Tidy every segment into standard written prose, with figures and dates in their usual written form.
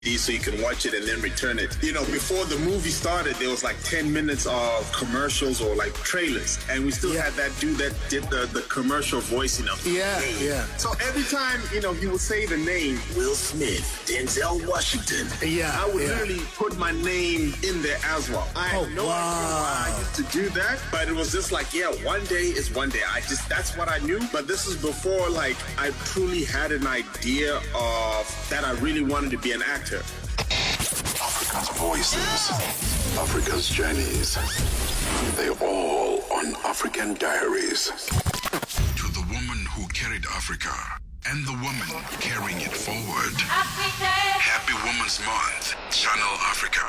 so you can watch it and then return it. You know, before the movie started, there was like 10 minutes of commercials or like trailers, and we still had that dude that did the commercial voice, you know. Yeah. So every time, you know, he would say the name Will Smith, Denzel Washington, I would literally put my name in there as well. I had no idea why I used to do that, but it was just like, one day is one day. That's what I knew. But this is before like I truly had an idea of that I really wanted to be an actor. Africa's voices, Africa's journeys, they're all on African Diaries. To the woman who carried Africa and the woman carrying it forward. Happy Women's Month, Channel Africa.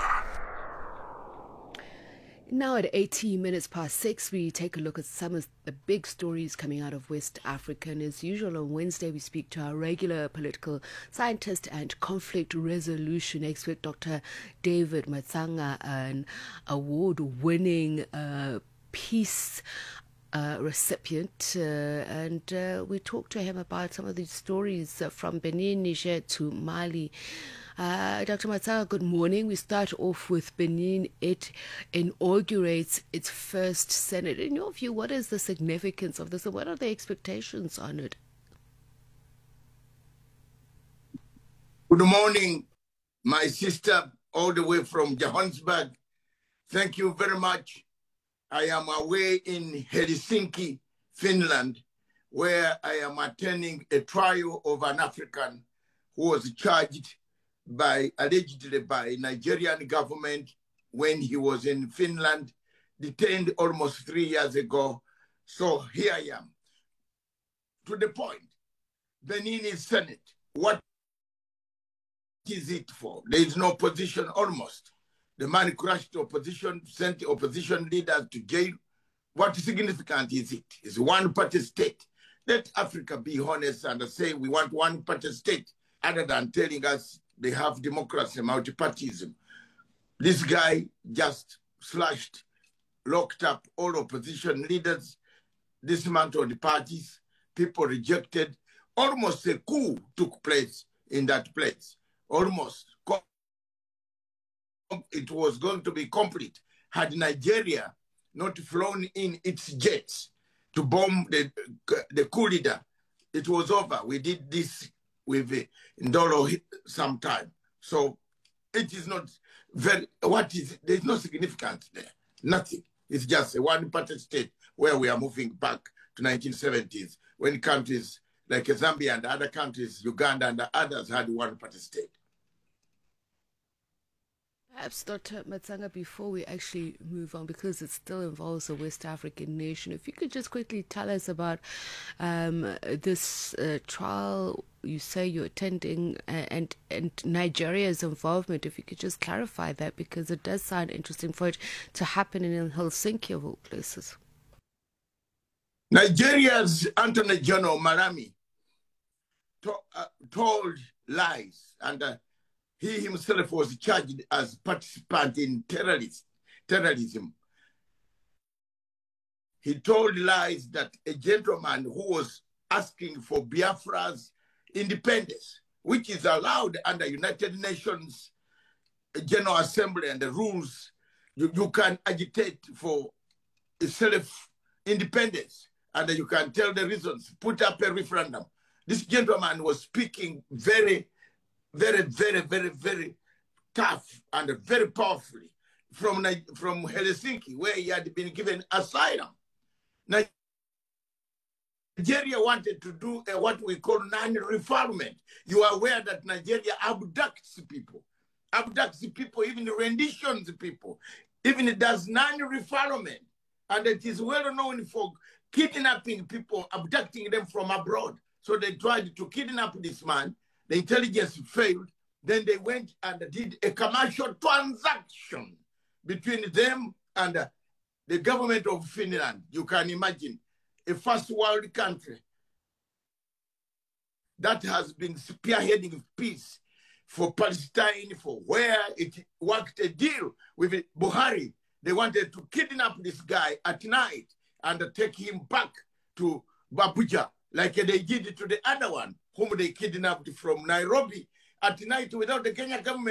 Now at 6:18, we take a look at some of the big stories coming out of West Africa. And as usual, on Wednesday, we speak to our regular political scientist and conflict resolution expert, Dr. David Matsanga, an award-winning peace recipient. And we talk to him about some of these stories from Benin, Niger to Mali. Dr. Matsanga, good morning. We start off with Benin. It inaugurates its first Senate. In your view, what is the significance of this and what are the expectations on it? Good morning, my sister, all the way from Johannesburg. Thank you very much. I am away in Helsinki, Finland, where I am attending a trial of an African who was charged allegedly by Nigerian government when he was in Finland, detained almost 3 years ago. So here I am. To the point, Benin Senate, what is it for? There is no opposition almost. The man crushed the opposition, sent the opposition leaders to jail. What significant is it? It's a one-party state. Let Africa be honest and say we want one-party state, other than telling us they have democracy, multipartyism. This guy just slashed, locked up all opposition leaders, dismantled the parties, people rejected. Almost a coup took place in that place. Almost. It was going to be complete had Nigeria not flown in its jets to bomb the coup leader. It was over. We did this with Ndolo sometime. So it is not there's no significance there. Nothing. It's just a one-party state where we are moving back to 1970s when countries like Zambia and other countries, Uganda and others had one-party state. Perhaps, Dr. Matsanga, before we actually move on, because it still involves a West African nation, if you could just quickly tell us about this trial you say you're attending and Nigeria's involvement. If you could just clarify that, because it does sound interesting for it to happen in Helsinki of all places. Nigeria's Attorney General Malami told lies, and he himself was charged as participant in terrorism. He told lies that a gentleman who was asking for Biafra's independence, which is allowed under United Nations General Assembly and the rules, you can agitate for self-independence and you can tell the reasons, put up a referendum. This gentleman was speaking very, very, very, very, very tough and very powerfully from Helsinki, where he had been given asylum. Nigeria wanted to do what we call non-refoulement. You are aware that Nigeria abducts people, even renditions people, even it does non-refoulement. And it is well known for kidnapping people, abducting them from abroad. So they tried to kidnap this man. The intelligence failed. Then they went and did a commercial transaction between them and the government of Finland. You can imagine a first world country that has been spearheading peace for Palestine, for where it worked a deal with Buhari. They wanted to kidnap this guy at night and take him back to Abuja, like they did to the other one, whom they kidnapped from Nairobi at night without the Kenya government.